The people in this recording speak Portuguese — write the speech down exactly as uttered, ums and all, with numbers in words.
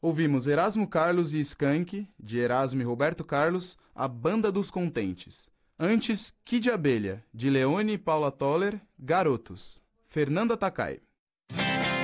Ouvimos Erasmo Carlos e Skank, de Erasmo e Roberto Carlos, A Banda dos Contentes. Antes, Kid Abelha, de Leone e Paula Toller, Garotos. Fernanda Takai.